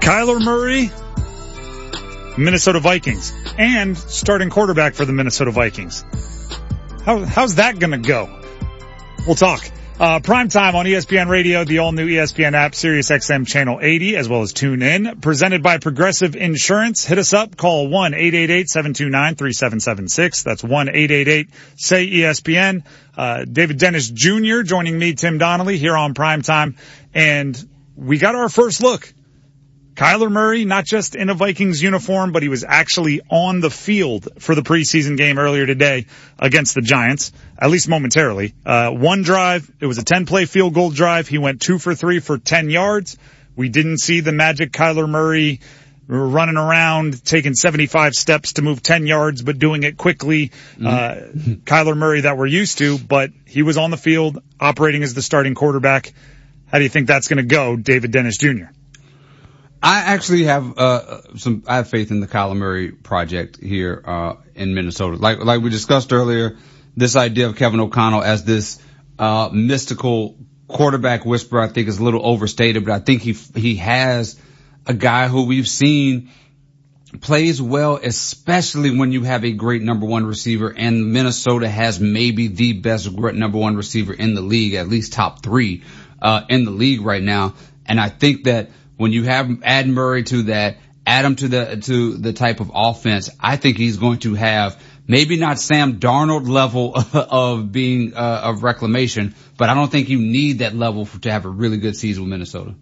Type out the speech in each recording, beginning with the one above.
Kyler Murray, Minnesota Vikings, and starting quarterback for the Minnesota Vikings. How's that gonna go? We'll talk. Primetime on ESPN Radio, the all-new ESPN app, Sirius XM Channel 80, as well as TuneIn. Presented by Progressive Insurance. Hit us up. Call 1-888-729-3776. That's 1-888-SAY-ESPN. David Dennis Jr. joining me, Tim Donnelly, here on Primetime. And we got our first look. Kyler Murray, not just in a Vikings uniform, but he was actually on the field for the preseason game earlier today against the Giants, at least momentarily. One drive, it was a 10-play field goal drive. He went 2 for 3 for 10 yards. We didn't see the magic Kyler Murray running around, taking 75 steps to move 10 yards, but doing it quickly. Kyler Murray that we're used to, but he was on the field operating as the starting quarterback. How do you think that's going to go, David Dennis Jr.? I actually have I have faith in the Kyler Murray project here in Minnesota. Like we discussed earlier, this idea of Kevin O'Connell as this mystical quarterback whisperer, I think is a little overstated, but I think he has a guy who we've seen plays well, especially when you have a great number one receiver, and Minnesota has maybe the best number one receiver in the league, at least top 3 in the league right now. And I think that when you add Murray to that, add him to the type of offense, I think he's going to have maybe not Sam Darnold level of being of reclamation, but I don't think you need that level to have a really good season with Minnesota.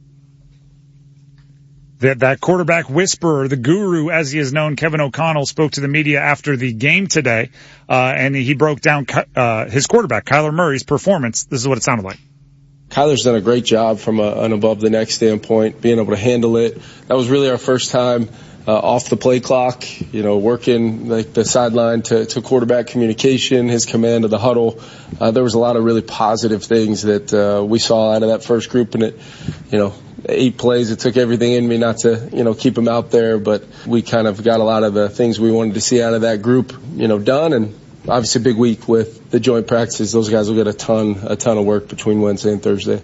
That quarterback whisperer, the guru, as he is known, Kevin O'Connell, spoke to the media after the game today, and he broke down his quarterback, Kyler Murray's performance. This is what it sounded like. Kyler's done a great job from an above-the-neck standpoint, being able to handle it. That was really our first time off the play clock, working like the sideline to quarterback communication, his command of the huddle. There was a lot of really positive things that we saw out of that first group, and it, 8 plays, it took everything in me not to, keep him out there, but we kind of got a lot of the things we wanted to see out of that group, done, and obviously a big week with the joint practices. Those guys will get a ton of work between Wednesday and Thursday.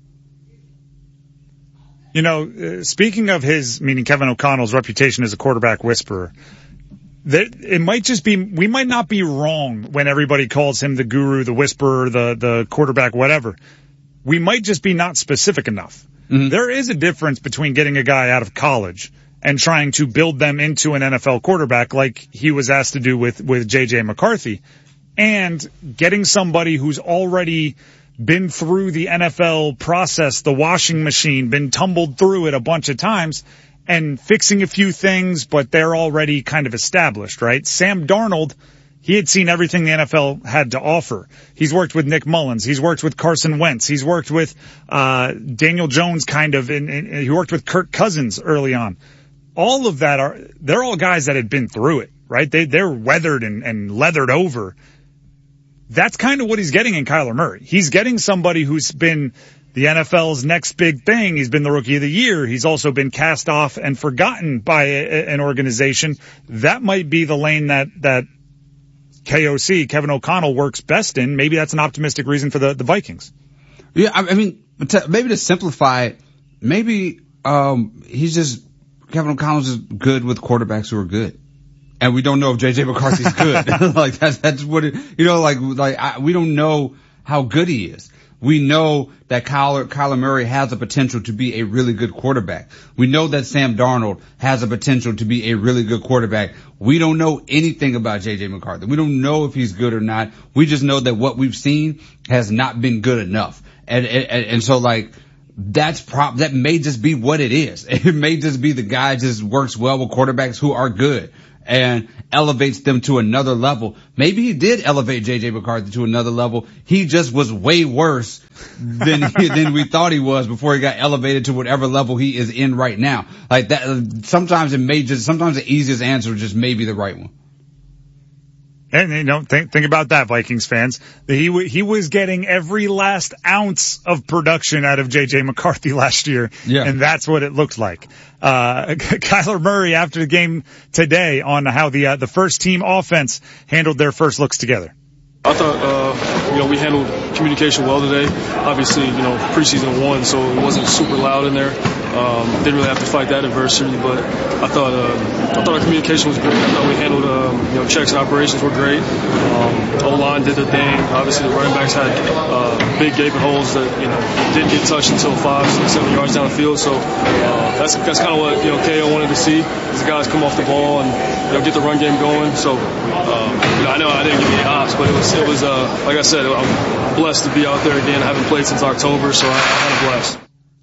Speaking of meaning Kevin O'Connell's reputation as a quarterback whisperer, it might just be, we might not be wrong when everybody calls him the guru, the whisperer, the quarterback, whatever. We might just be not specific enough. Mm-hmm. There is a difference between getting a guy out of college and trying to build them into an NFL quarterback like he was asked to do with J.J. McCarthy, and getting somebody who's already been through the NFL process, the washing machine, been tumbled through it a bunch of times, and fixing a few things, but they're already kind of established, right? Sam Darnold, he had seen everything the NFL had to offer. He's worked with Nick Mullins. He's worked with Carson Wentz. He's worked with Daniel Jones he worked with Kirk Cousins early on. All of that they're all guys that had been through it, right? They're weathered and leathered over. That's kind of what he's getting in Kyler Murray. He's getting somebody who's been the NFL's next big thing. He's been the Rookie of the Year. He's also been cast off and forgotten by an organization. That might be the lane that KOC, Kevin O'Connell, works best in. Maybe that's an optimistic reason for the Vikings. Yeah, I mean, maybe to simplify it, maybe Kevin O'Connell's is good with quarterbacks who are good. And we don't know if J.J. McCarthy's good. That's what it, we don't know how good he is. We know that Kyler Murray has the potential to be a really good quarterback. We know that Sam Darnold has a potential to be a really good quarterback. We don't know anything about J.J. McCarthy. We don't know if he's good or not. We just know that what we've seen has not been good enough. And so that may just be what it is. It may just be the guy just works well with quarterbacks who are good and elevates them to another level. Maybe he did elevate J.J. McCarthy to another level. He just was way worse than we thought he was before he got elevated to whatever level he is in right now. Like that, sometimes the easiest answer just may be the right one. And think about that, Vikings fans. He was getting every last ounce of production out of J.J. McCarthy last year, and that's what it looked like. Kyler Murray after the game today on how the first team offense handled their first looks together. I thought, we handled communication well today. Obviously, preseason 1, so it wasn't super loud in there. Didn't really have to fight that adversity, but I thought our communication was great. I thought we handled checks and operations were great. O-line did the thing. Obviously, the running backs had big gaping holes that didn't get touched until 5-7 yards down the field. So that's kind of what KO wanted to see, is the guys come off the ball and get the run game going. So I know I didn't get any ops, but it was like I said, I'm blessed to be out there again. I haven't played since October, so I'm kind of blessed.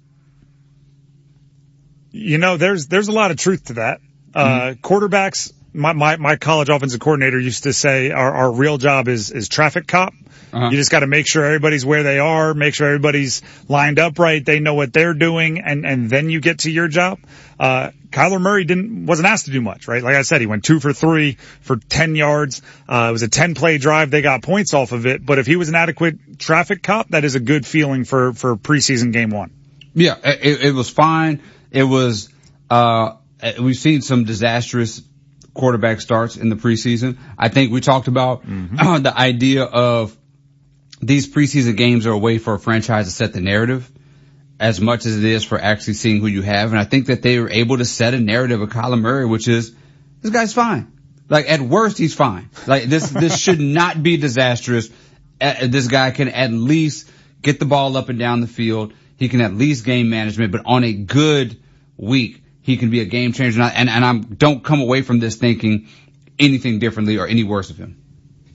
There's a lot of truth to that. Quarterbacks, my college offensive coordinator used to say our real job is traffic cop. Uh-huh. You just got to make sure everybody's where they are, make sure everybody's lined up right, they know what they're doing, and then you get to your job. Kyler Murray wasn't asked to do much, right? Like I said, he went 2 for 3 for 10 yards. It was a 10-play drive. They got points off of it. But if he was an adequate traffic cop, that is a good feeling for preseason game 1. Yeah, it was fine. It was, we've seen some disastrous quarterback starts in the preseason. I think we talked about the idea of these preseason games are a way for a franchise to set the narrative as much as it is for actually seeing who you have. And I think that they were able to set a narrative of Kyler Murray, which is, this guy's fine. Like, at worst, he's fine. Like, this should not be disastrous. This guy can at least get the ball up and down the field. He can at least game management, but on a good week, he can be a game changer. And I don't come away from this thinking anything differently or any worse of him.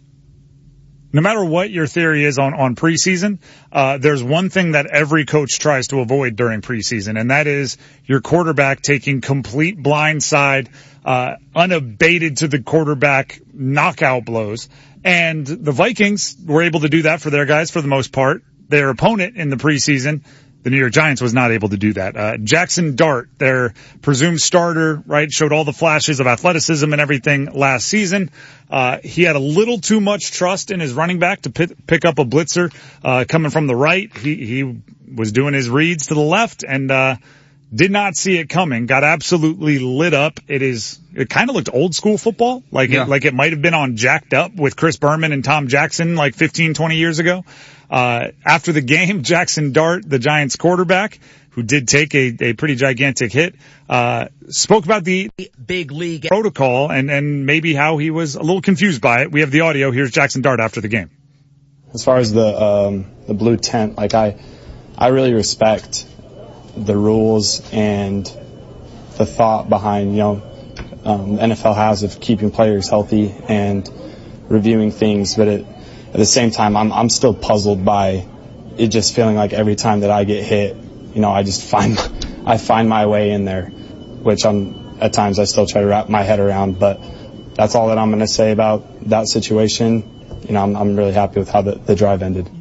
No matter what your theory is on preseason, there's one thing that every coach tries to avoid during preseason, and that is your quarterback taking complete blindside, unabated to the quarterback knockout blows. And the Vikings were able to do that for their guys for the most part. Their opponent in the preseason, the New York Giants, was not able to do that. Jackson Dart, their presumed starter, right, showed all the flashes of athleticism and everything last season. He had a little too much trust in his running back to pick up a blitzer coming from the right. He was doing his reads to the left and did not see it coming. Got absolutely lit up. It kind of looked old school football, like it might have been on Jacked Up with Chris Berman and Tom Jackson like 15, 20 years ago. After the game, Jackson Dart, the Giants quarterback, who did take a pretty gigantic hit, spoke about the big league protocol and maybe how he was a little confused by it. We have the audio. Here's Jackson Dart after the game. As far as the blue tent, like I really respect the rules and the thought behind, NFL has of keeping players healthy and reviewing things, but at the same time, I'm still puzzled by it just feeling like every time that I get hit, I find my way in there, which at times I still try to wrap my head around, but that's all that I'm going to say about that situation. I'm really happy with how the drive ended.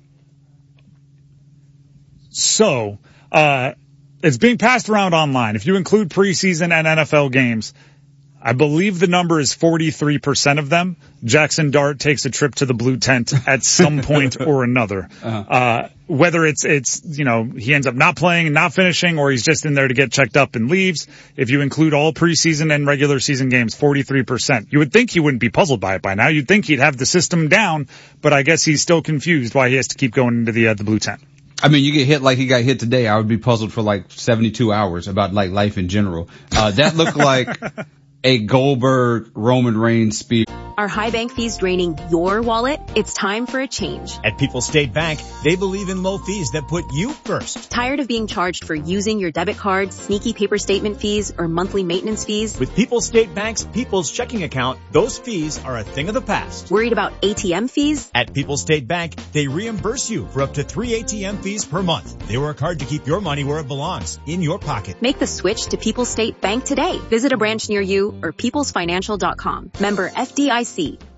So, it's being passed around online. If you include preseason and NFL games, I believe the number is 43% of them. Jackson Dart takes a trip to the blue tent at some point or another. Whether it's he ends up not playing, not finishing, or he's just in there to get checked up and leaves. If you include all preseason and regular season games, 43%. You would think he wouldn't be puzzled by it by now. You'd think he'd have the system down, but I guess he's still confused why he has to keep going into the blue tent. I mean, you get hit like he got hit today, I would be puzzled for like 72 hours about like life in general. That looked like a Goldberg Roman Reigns speech. Are high bank fees draining your wallet? It's time for a change. At People's State Bank, they believe in low fees that put you first. Tired of being charged for using your debit card, sneaky paper statement fees, or monthly maintenance fees? With People's State Bank's People's Checking Account, those fees are a thing of the past. Worried about ATM fees? At People's State Bank, they reimburse you for up to 3 ATM fees per month. They work hard to keep your money where it belongs, in your pocket. Make the switch to People's State Bank today. Visit a branch near you or peoplesfinancial.com. Member FDIC.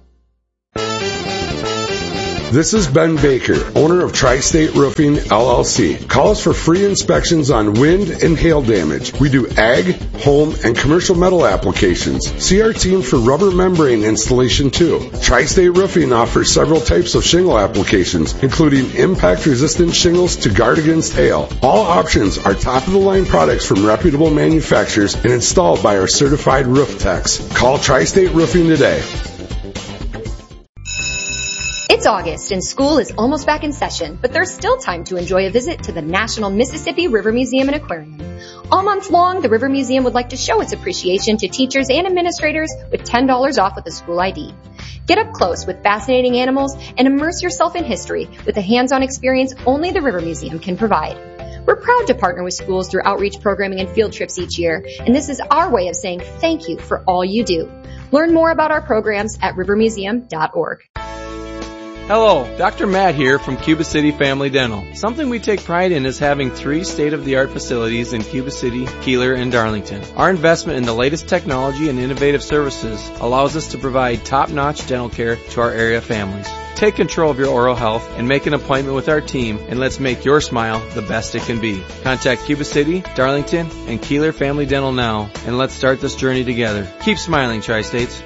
This is Ben Baker, owner of Tri-State Roofing, LLC. Call us for free inspections on wind and hail damage. We do ag, home, and commercial metal applications. See our team for rubber membrane installation too. Tri-State Roofing offers several types of shingle applications, including impact-resistant shingles to guard against hail. All options are top-of-the-line products from reputable manufacturers and installed by our certified roof techs. Call Tri-State Roofing today. It's August and school is almost back in session, but there's still time to enjoy a visit to the National Mississippi River Museum and Aquarium. All month long, the River Museum would like to show its appreciation to teachers and administrators with $10 off with a school ID. Get up close with fascinating animals and immerse yourself in history with a hands-on experience only the River Museum can provide. We're proud to partner with schools through outreach programming and field trips each year, and this is our way of saying thank you for all you do. Learn more about our programs at rivermuseum.org. Hello, Dr. Matt here from Cuba City Family Dental. Something we take pride in is having 3 state-of-the-art facilities in Cuba City, Keeler, and Darlington. Our investment in the latest technology and innovative services allows us to provide top-notch dental care to our area families. Take control of your oral health and make an appointment with our team, and let's make your smile the best it can be. Contact Cuba City, Darlington, and Keeler Family Dental now, and let's start this journey together. Keep smiling, Tri-States.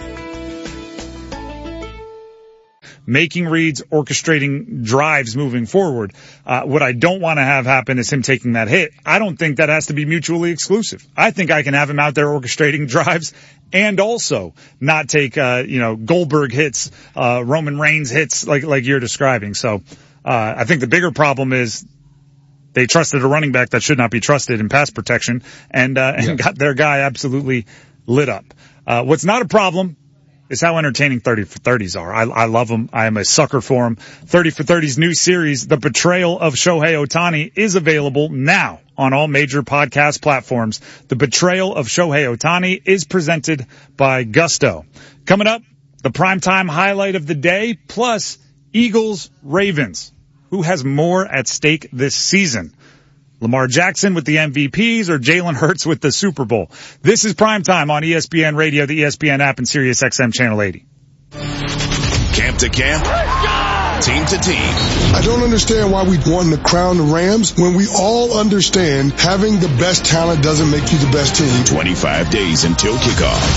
Making reads, orchestrating drives moving forward. What I don't want to have happen is him taking that hit. I don't think that has to be mutually exclusive. I think I can have him out there orchestrating drives and also not take, Goldberg hits, Roman Reigns hits like you're describing. So, I think the bigger problem is they trusted a running back that should not be trusted in pass protection and got their guy absolutely lit up. What's not a problem is how entertaining 30 for 30s are. I love them. I am a sucker for them. 30 for 30's new series, The Betrayal of Shohei Ohtani, is available now on all major podcast platforms. The Betrayal of Shohei Ohtani is presented by Gusto. Coming up, the primetime highlight of the day, plus Eagles-Ravens. Who has more at stake this season? Lamar Jackson with the MVPs or Jalen Hurts with the Super Bowl? This is Primetime on ESPN Radio, the ESPN app, and Sirius XM Channel 80. Camp to camp, team to team. I don't understand why we want to crown the Rams when we all understand having the best talent doesn't make you the best team. 25 days until kickoff.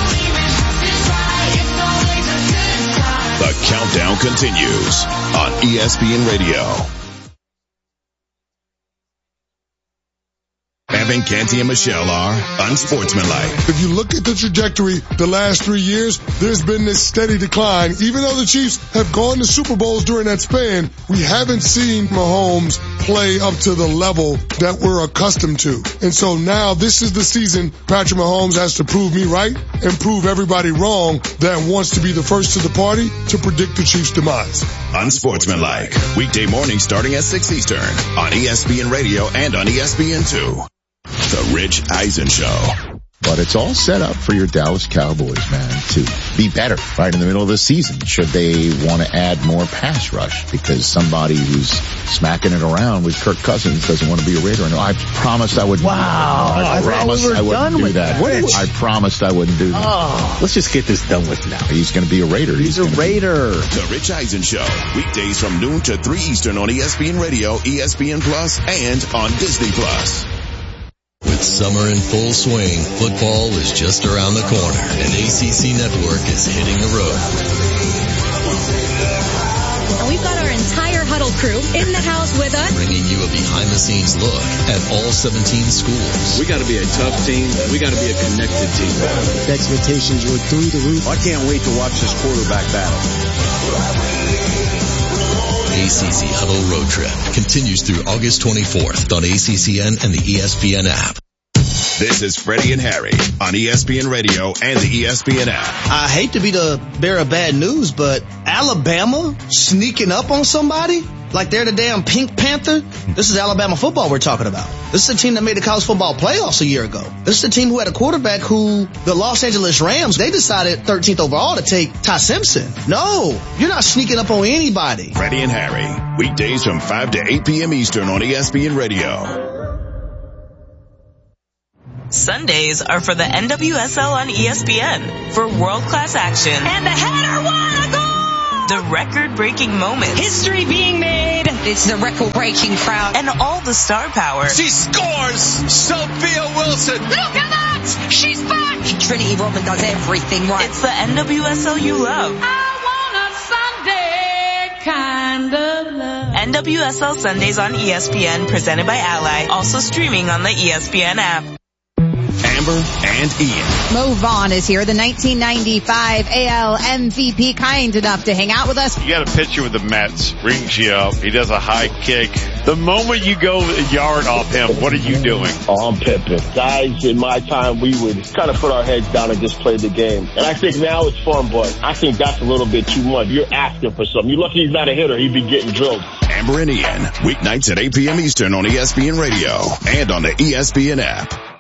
The countdown continues on ESPN Radio. Evan, Canty, and Michelle are unsportsmanlike. If you look at the trajectory the last 3 years, there's been this steady decline. Even though the Chiefs have gone to Super Bowls during that span, we haven't seen Mahomes play up to the level that we're accustomed to. And so now this is the season Patrick Mahomes has to prove me right and prove everybody wrong that wants to be the first to the party to predict the Chiefs' demise. Unsportsmanlike. Weekday morning starting at 6 Eastern on ESPN Radio and on ESPN2. The Rich Eisen Show. But it's all set up for your Dallas Cowboys, man, to be better right in the middle of the season. Should they want to add more pass rush because somebody who's smacking it around with Kirk Cousins doesn't want to be a Raider? No, I promised I wouldn't. Wow. I promised I wouldn't do that. I promised I wouldn't do that. Oh, let's just get this done with now. He's going to be a Raider. He's a Raider. The Rich Eisen Show. Weekdays from noon to 3 Eastern on ESPN Radio, ESPN Plus, and on Disney Plus. With summer in full swing, football is just around the corner, and ACC Network is hitting the road. And we've got our entire Huddle crew in the house with us, bringing you a behind-the-scenes look at all 17 schools. We got to be a tough team. We got to be a connected team. The expectations were through the roof. I can't wait to watch this quarterback battle. ACC Huddle Road Trip continues through August 24th on ACCN and the ESPN app. This is Freddie and Harry on ESPN Radio and the ESPN app. I hate to be the bearer of bad news, but Alabama sneaking up on somebody like they're the damn Pink Panther? This is Alabama football we're talking about. This is a team that made the college football playoffs a year ago. This is a team who had a quarterback who, the Los Angeles Rams, they decided 13th overall to take Ty Simpson. No, you're not sneaking up on anybody. Freddie and Harry, weekdays from 5 to 8 p.m. Eastern on ESPN Radio. Sundays are for the NWSL on ESPN for world-class action. And the header won a goal! The record-breaking moments. History being made. It's the record-breaking crowd. And all the star power. She scores! Sophia Wilson! Look at that! She's back! Trinity Rodman does everything right. It's the NWSL you love. I want a Sunday kind of love. NWSL Sundays on ESPN, presented by Ally. Also streaming on the ESPN app. Amber and Ian. Mo Vaughn is here, the 1995 AL MVP, kind enough to hang out with us. You got a picture with the Mets, rings you up. He does a high kick. The moment you go a yard off him, what are you doing? Oh, I'm pimping. Guys, in my time, we would kind of put our heads down and just play the game. And I think now it's fun, but I think that's a little bit too much. You're asking for something. You're lucky he's not a hitter. He'd be getting drilled. Amber and Ian, weeknights at 8 p.m. Eastern on ESPN Radio and on the ESPN app.